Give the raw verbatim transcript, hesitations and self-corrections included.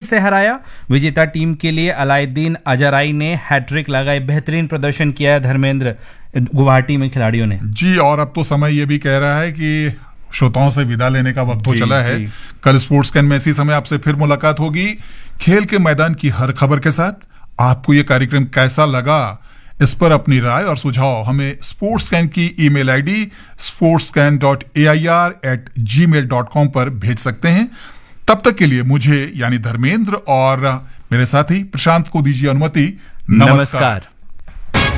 से हराया। विजेता टीम के लिए अलाउद्दीन अजराई ने हैट्रिक लगाई। बेहतरीन प्रदर्शन किया है धर्मेंद्र गुवाहाटी में खिलाड़ियों ने जी। और अब तो समय ये भी कह रहा है कि श्रोताओं से विदा लेने का वक्त हो चला है। कल स्पोर्ट्स कैन में इसी समय आपसे फिर मुलाकात होगी खेल के मैदान की हर खबर के साथ। आपको ये कार्यक्रम कैसा लगा, इस पर अपनी राय और सुझाव हमें स्पोर्ट्स कैन की email ID sports can dot A I R eight ji mail dot com पर भेज सकते हैं। तब तक के लिए मुझे यानी धर्मेंद्र और मेरे साथी प्रशांत को दीजिए अनुमति। नमस्कार, नमस्कार।